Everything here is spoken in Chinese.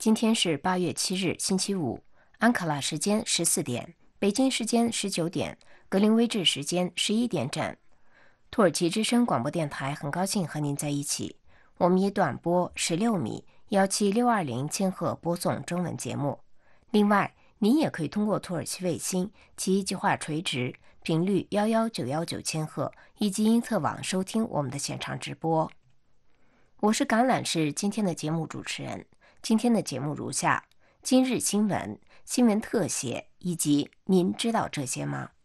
今天是8月7日，星期五，安卡拉时间14点，北京时间19点，格林威治时间11点整。土耳其之声广播电台很高兴和您在一起。我们以短波16米17620千赫播送中文节目。另外，您也可以通过土耳其卫星其计划垂直频率11919千赫以及因特网收听我们的现场直播。我是橄榄市今天的节目主持人。今天的节目如下：今日新闻、新闻特写以及您知道这些吗？